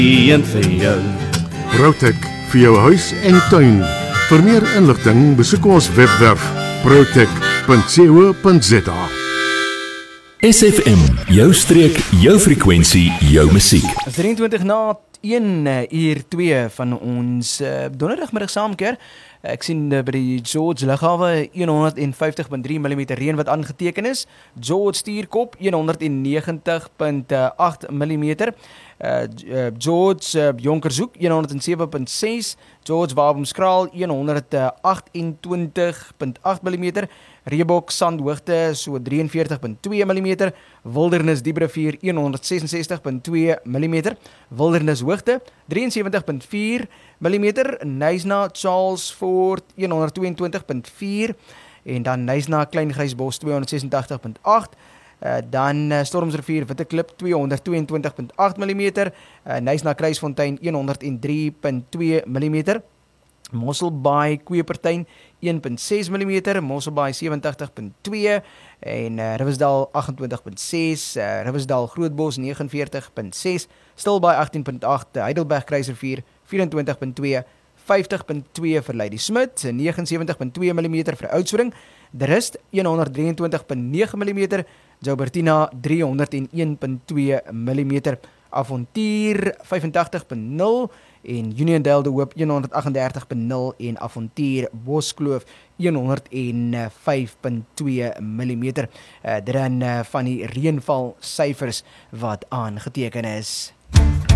En vir jou. Protek vir jou huis en tuin. Vir meer inligting besoek ons webwerf protek.co.za. SFM, jou streek, jou frekwensie, jou musiek. 23 na 1 uur 2 van ons donderdagmiddag saamkeer. Ek sien by die George Lughawe 150.3 mm reën wat aangeteken is. George Stuurkop 190.8 mm. George Jonkershoek 107.6. George Wabomskraal 128.8 mm. Reebok Sandhoogte so 43.2 mm. Wildernis Dieprivier 166.2 mm. Wildernis Hoogte 73.4 mm. Nyasna Charlesfort 122.4 en dan Nyasna Kleingysbos 286.8. Dan Stormsrivier Witteklip 222.8 mm. Nyasna Kruisfontein 103.2 mm. Mosselbaai Kweepertuin 1.6 mm, Mosselbaai 87.2 en Riversdal 28.6, Riversdal Grootbos 49.6, Stilbaai 18.8, Heidelberg Kruisrivier 24.2, 50.2 vir Lady Smith, 79.2 mm vir Oudtshoorn, De Rust 123.9 mm, Joubertina 301.2 mm, Avontuur 85.0 en Uniondale De Hoop 138.0 en Avontuur Boskloof 105.2 mm. Dit dan van die reënval syfers wat aangeteken is.